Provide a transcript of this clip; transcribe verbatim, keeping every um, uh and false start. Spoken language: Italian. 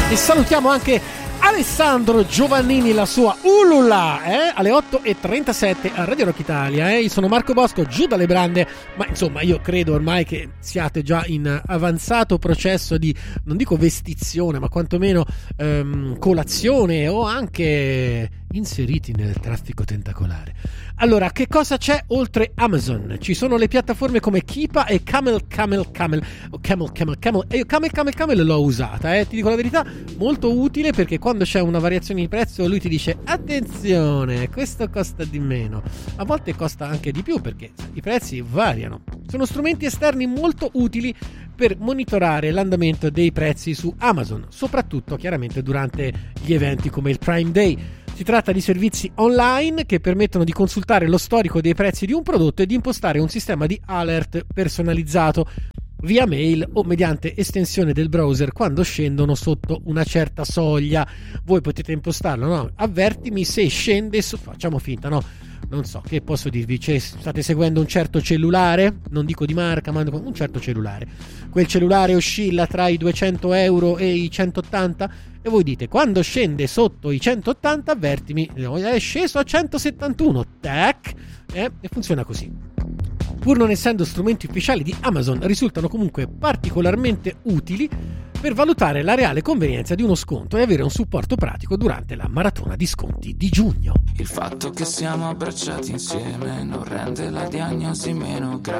E salutiamo anche Alessandro Giovannini, la sua Ulula, eh? alle otto e trentasette a Radio Rock Italia. Eh? Io sono Marco Bosco, giù dalle brande, ma insomma io credo ormai che siate già in avanzato processo di, non dico vestizione, ma quantomeno ehm, colazione o anche inseriti nel traffico tentacolare. Allora, che cosa c'è oltre Amazon? Ci sono le piattaforme come Keepa e Camel Camel Camel o Camel Camel Camel e io Camel Camel Camel l'ho usata, eh, ti dico la verità, molto utile, perché quando c'è una variazione di prezzo lui ti dice attenzione, questo costa di meno, a volte costa anche di più perché i prezzi variano. Sono strumenti esterni molto utili per monitorare l'andamento dei prezzi su Amazon, soprattutto chiaramente durante gli eventi come il Prime Day. Si tratta di servizi online che permettono di consultare lo storico dei prezzi di un prodotto e di impostare un sistema di alert personalizzato via mail o mediante estensione del browser quando scendono sotto una certa soglia. Voi potete impostarlo, no? Avvertimi se scende, su... facciamo finta, no? Non so, che posso dirvi? Cioè, state seguendo un certo cellulare, non dico di marca, ma un certo cellulare. Quel cellulare oscilla tra i duecento euro e i centottanta e voi dite, quando scende sotto i centottanta avvertimi, è sceso a centosettantuno, tac, eh, e funziona così. Pur non essendo strumenti ufficiali di Amazon, risultano comunque particolarmente utili per valutare la reale convenienza di uno sconto e avere un supporto pratico durante la maratona di sconti di giugno. Il fatto che siamo abbracciati insieme non rende la diagnosi meno grave.